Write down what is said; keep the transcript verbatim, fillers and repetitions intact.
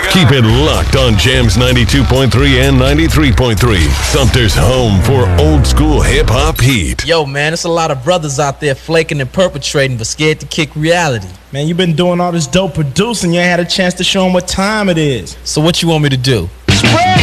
Keep it locked on Jams ninety-two point three and ninety-three point three. Sumter's home for old school hip-hop heat. Yo, man, it's a lot of brothers out there flaking and perpetrating but scared to kick reality. Man, you been doing all this dope producing. You ain't had a chance to show them what time it is. So what you want me to do? Spread